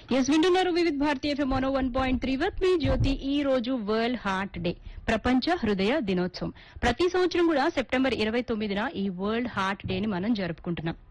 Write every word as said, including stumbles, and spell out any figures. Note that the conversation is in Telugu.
ఎస్ వింటున్నారు వివిధ భారతీయ FM one one point three వత్ మీ జ్యోతి. ఈ రోజు వరల్డ్ హార్ట్ డే, ప్రపంచ హృదయ దినోత్సవం. ప్రతి సంవత్సరం కూడా సెప్టెంబర్ ఇరవై తొమ్మిదిన ఈ వరల్డ్ హార్ట్ డే ని మనం జరుపుకుంటున్నాం.